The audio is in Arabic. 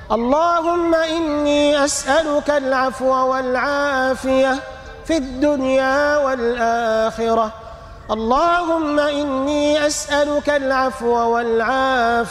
اللهم إني أسألك العفو والعافية في الدنيا والآخرة. اللهم إني أسألك العفو والعافية